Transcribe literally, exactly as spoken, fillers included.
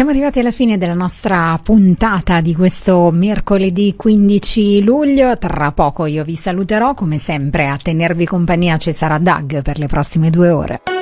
Siamo arrivati alla fine della nostra puntata di questo mercoledì quindici luglio. Tra poco io vi saluterò, come sempre a tenervi compagnia ci sarà Doug per le prossime due ore.